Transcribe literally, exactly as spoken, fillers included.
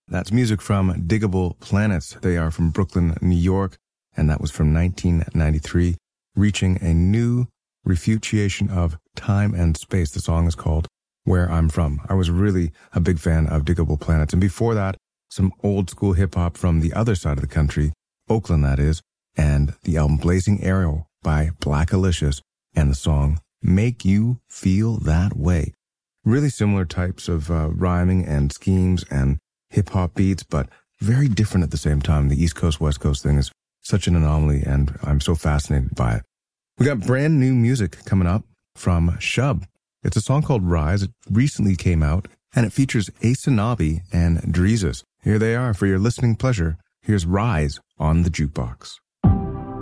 That's music from Diggable Planets. They are from Brooklyn, New York, and that was from nineteen ninety-three, reaching a new refutation of time and space. The song is called Where I'm From. I was really a big fan of Diggable Planets. And before that, some old school hip hop from the other side of the country, Oakland that is, and the album Blazing Arrow by Blackalicious and the song Make You Feel That Way. Really similar types of uh, rhyming and schemes and hip-hop beats, but very different at the same time. The East Coast, West Coast thing is such an anomaly, and I'm so fascinated by it. We got brand new music coming up from Shub. It's a song called Rise. It recently came out, and it features Asanabi and Dreezus. Here they are for your listening pleasure. Here's Rise on the Jukebox.